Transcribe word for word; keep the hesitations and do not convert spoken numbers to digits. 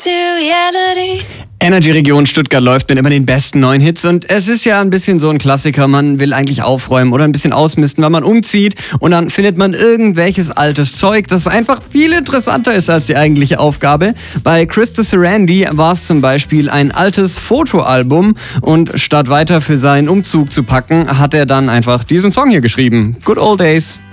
Energy Region Stuttgart läuft mit immer den besten neuen Hits und es ist ja ein bisschen so ein Klassiker, man will eigentlich aufräumen oder ein bisschen ausmisten, weil man umzieht und dann findet man irgendwelches altes Zeug, das einfach viel interessanter ist als die eigentliche Aufgabe. Bei Krista Sarandie war es zum Beispiel ein altes Fotoalbum und statt weiter für seinen Umzug zu packen, hat er dann einfach diesen Song hier geschrieben. Good Old Days.